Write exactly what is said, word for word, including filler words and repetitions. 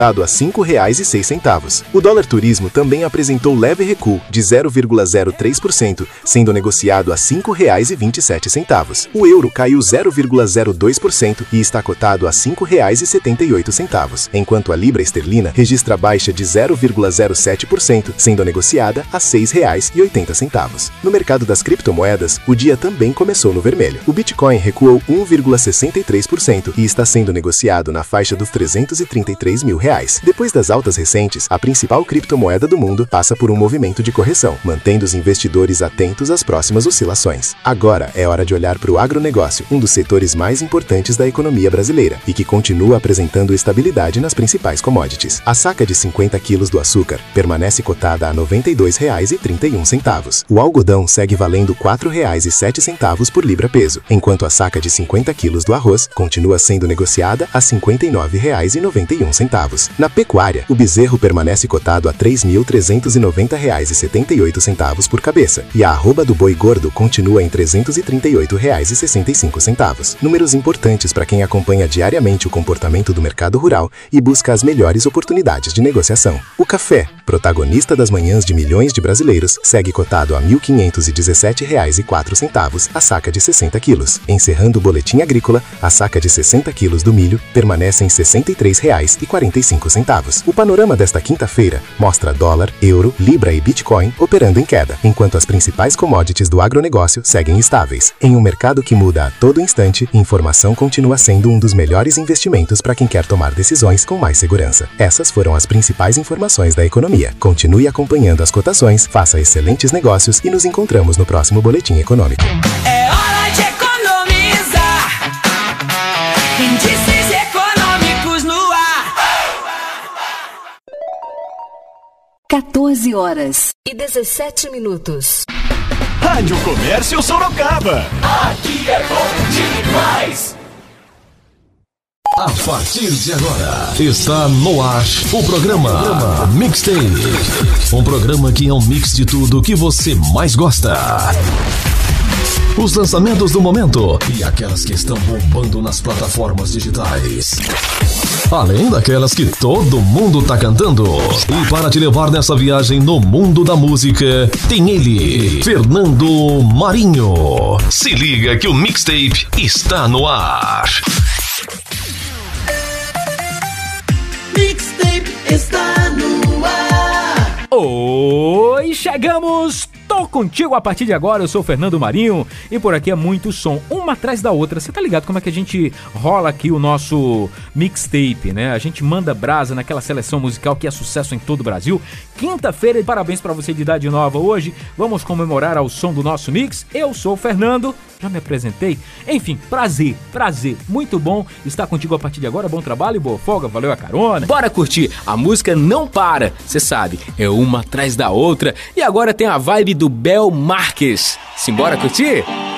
a cinco reais e seis centavos. O dólar turismo também apresentou leve recuo de zero vírgula zero três por cento, sendo negociado a cinco reais e vinte e sete centavos. O euro caiu zero vírgula zero dois por cento e está cotado a cinco reais e setenta e oito centavos, enquanto a libra esterlina registra baixa de zero vírgula zero sete por cento, sendo negociada a seis reais e oitenta centavos. No mercado das criptomoedas, o dia também começou no vermelho. O Bitcoin recuou um vírgula sessenta e três por cento e está sendo negociado na faixa dos trezentos e trinta e três mil reais. Depois das altas recentes, a principal criptomoeda do mundo passa por um movimento de correção, mantendo os investidores atentos às próximas oscilações. Agora é hora de olhar para o agronegócio, um dos setores mais importantes da economia brasileira e que continua apresentando estabilidade nas principais commodities. A saca de cinquenta quilos do açúcar permanece cotada a noventa e dois reais e trinta e um centavos. O algodão segue valendo quatro reais e sete centavos por libra-peso, enquanto a saca de cinquenta quilos do arroz continua sendo negociada a cinquenta e nove reais e noventa e um centavos. Na pecuária, o bezerro permanece cotado a três mil trezentos e noventa reais e setenta e oito centavos por cabeça, e a arroba do boi gordo continua em trezentos e trinta e oito reais e sessenta e cinco centavos. Números importantes para quem acompanha diariamente o comportamento do mercado rural e busca as melhores oportunidades de negociação. O café, protagonista das manhãs de milhões de brasileiros, segue cotado a mil quinhentos e dezessete reais e quatro centavos a saca de sessenta quilos. Encerrando o boletim agrícola, a saca de sessenta quilos do milho permanece em sessenta e três reais e quarenta e cinco centavos. O panorama desta quinta-feira mostra dólar, euro, libra e Bitcoin operando em queda, enquanto as principais commodities do agronegócio seguem estáveis. Em um mercado que muda a todo instante, informação continua sendo um dos melhores investimentos para quem quer tomar decisões com mais segurança. Essas foram as principais informações da economia. Continue acompanhando as cotações, faça excelentes negócios e nos encontramos no próximo Boletim Econômico. É hora de economizar. Índices econômicos no ar. quatorze horas e dezessete minutos. Rádio Comércio Sorocaba. Aqui é bom demais. A partir de agora, está no ar o programa Mixtape. Um programa que é um mix de tudo que você mais gosta. Os lançamentos do momento e aquelas que estão bombando nas plataformas digitais. Além daquelas que todo mundo tá cantando. E para te levar nessa viagem no mundo da música, tem ele, Fernando Marinho. Se liga que o Mixtape está no ar. Mixtape está no ar. Oi, chegamos! Tô contigo a partir de agora, eu sou o Fernando Marinho e por aqui é muito som, uma atrás da outra. Você tá ligado como é que a gente rola aqui o nosso mixtape, né? A gente manda brasa naquela seleção musical que é sucesso em todo o Brasil. Quinta-feira e parabéns pra você de idade nova hoje. Vamos comemorar ao som do nosso mix. Eu sou o Fernando, já me apresentei. Enfim, prazer, prazer, muito bom estar contigo a partir de agora. Bom trabalho e boa folga, valeu a carona. Bora curtir, a música não para, cê sabe, é uma atrás da outra. E agora tem a vibe do Bel Marques. Simbora curtir?